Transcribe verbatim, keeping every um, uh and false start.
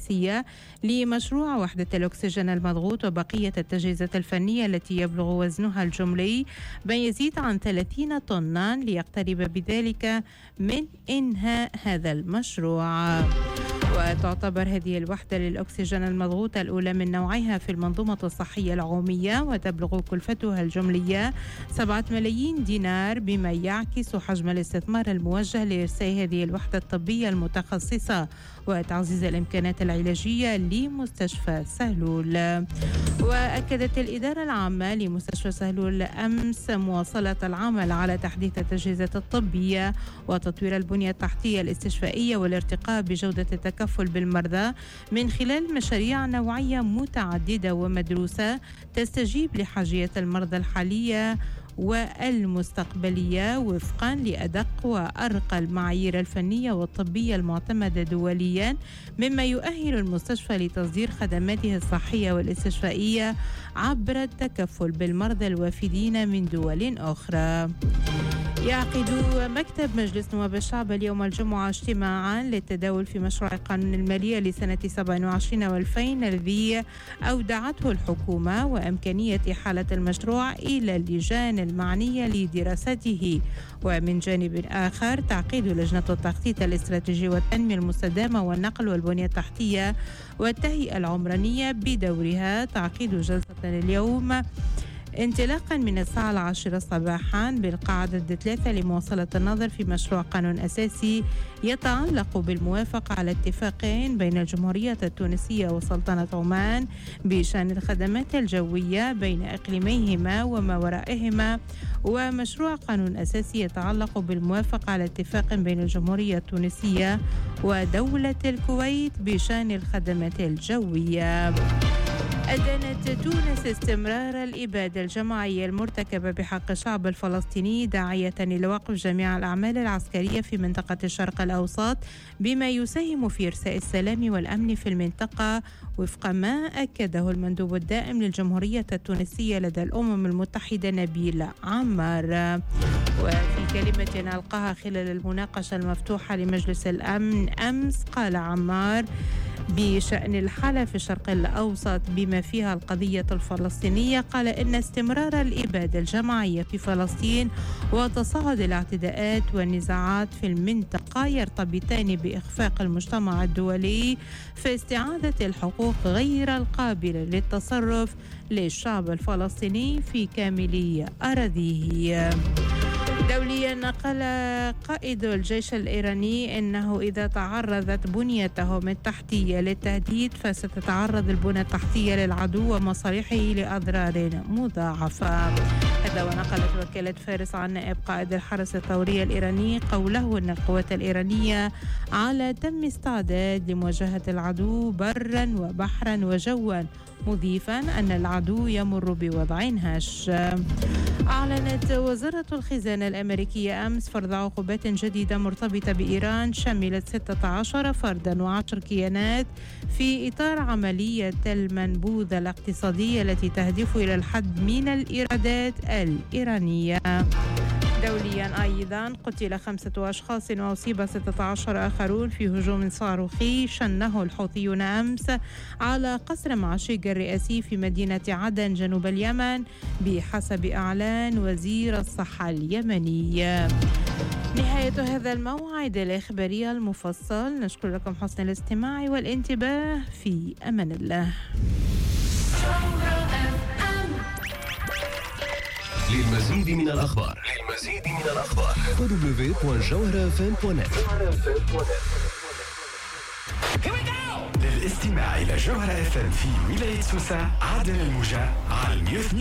الرئيسية لمشروع وحدة الأكسجين المضغوط وبقية التجهيزات الفنية التي يبلغ وزنها الجملي ما يزيد عن ثلاثين طنا ليقترب بذلك من إنهاء هذا المشروع. وتعتبر هذه الوحدة للأكسجين المضغوط الأولى من نوعها في المنظومة الصحية العمومية، وتبلغ كلفتها الجملية سبعة ملايين دينار، بما يعكس حجم الاستثمار الموجه لإرساء هذه الوحدة الطبية المتخصصة وتعزيز الإمكانات العلاجية لمستشفى سهلول. وأكدت الإدارة العامة لمستشفى سهلول أمس مواصلة العمل على تحديث التجهيزات الطبية وتطوير البنية التحتية الاستشفائية والارتقاء بجودة التكفل بالمرضى من خلال مشاريع نوعية متعددة ومدروسة تستجيب لحاجيات المرضى الحالية والمستقبلية وفقا لأدق وأرقى المعايير الفنية والطبية المعتمدة دوليا، مما يؤهل المستشفى لتصدير خدماته الصحية والاستشفائية عبر التكفل بالمرضى الوافدين من دول أخرى. يعقد مكتب مجلس نواب الشعب اليوم الجمعة اجتماعا للتداول في مشروع القانون المالية لسنة سبعة وعشرين والفين الذي أودعته الحكومة، وإمكانية إحالة المشروع إلى اللجان المعنية لدراسته. ومن جانب آخر تعقيد لجنة التخطيط الاستراتيجي والتنمية المستدامة والنقل والبنية التحتية والتهيئة العمرانية بدورها تعقيد جلسة اليوم انطلاقا من الساعة العاشرة صباحا بالقاعدة ثلاثة لمواصلة النظر في مشروع قانون أساسي يتعلق بالموافقة على اتفاقين بين الجمهورية التونسية وسلطنة عمان بشأن الخدمات الجوية بين إقليميهما وما ورائهما، ومشروع قانون أساسي يتعلق بالموافقة على اتفاق بين الجمهورية التونسية ودولة الكويت بشأن الخدمات الجوية. أدانت تونس استمرار الإبادة الجماعية المرتكبة بحق الشعب الفلسطيني، داعية إلى وقف جميع الأعمال العسكرية في منطقة الشرق الأوسط بما يساهم في إرساء السلام والأمن في المنطقة، وفق ما أكده المندوب الدائم للجمهورية التونسية لدى الأمم المتحدة نبيل عمار. وفي كلمة ألقاها خلال المناقشة المفتوحة لمجلس الأمن أمس، قال عمار بشأن الحالة في الشرق الأوسط بما فيها القضية الفلسطينية، قال إن استمرار الإبادة الجماعية في فلسطين وتصاعد الاعتداءات والنزاعات في المنطقة يرتبطان بإخفاق المجتمع الدولي في استعادة الحقوق غير القابلة للتصرف للشعب الفلسطيني في كامل أراضيه. دوليا، قال قائد الجيش الإيراني إنه إذا تعرضت بنيتهم التحتية للتهديد فستتعرض البنى التحتية للعدو ومصالحه لأضرار مضاعفة. هذا ونقلت وكالة فارس عن نائب قائد الحرس الثوري الإيراني قوله إن القوات الإيرانية على تم استعداد لمواجهة العدو برا وبحرا وجوا، مضيفا أن العدو يمر بوضع هش. أعلنت وزارة الخزانة الأمريكية أمس فرض عقوبات جديدة مرتبطة بإيران شملت ستة عشر فردا وعشر كيانات في إطار عملية المنبوذ الاقتصادية التي تهدف إلى الحد من الإيرادات الإيرانية. دوليا أيضا، قتل خمسة أشخاص وأصيب ستة عشر آخرون في هجوم صاروخي شنه الحوثيون أمس على قصر معشيق الرئاسي في مدينة عدن جنوب اليمن بحسب إعلان وزير الصحة اليمني. نهاية هذا الموعد الإخباري المفصل، نشكر لكم حسن الاستماع والانتباه، في أمان الله. للمزيد من الأخبار للمزيد من الأخبار دبليو دبليو دبليو دوت جوهرة اف ام دوت نت. للاستماع إلى جوهرة اف ام في ولاية سوسة عدن الموجة على مية واثنين